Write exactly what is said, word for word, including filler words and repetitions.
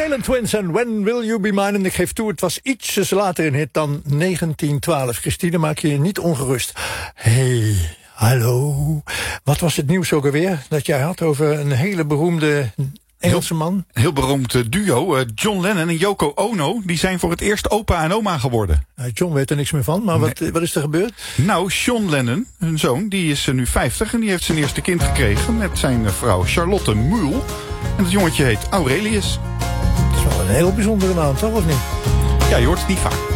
Waylon Twins en When Will You Be Mine? En ik geef toe, het was ietsjes later in hit dan negentien twaalf. Christine, maak je je niet ongerust. Hey, hallo. Wat was het nieuws ook alweer dat jij had over een hele beroemde Engelse man? Heel, heel beroemd duo, John Lennon en Yoko Ono, die zijn voor het eerst opa en oma geworden. John weet er niks meer van, maar wat, nee. wat is er gebeurd? Nou, John Lennon, hun zoon, die is nu vijftig en die heeft zijn eerste kind gekregen met zijn vrouw Charlotte Muhl. En het jongetje heet Aurelius. Dat is wel een heel bijzondere naam, toch, of niet? Ja, je hoort het niet vaak.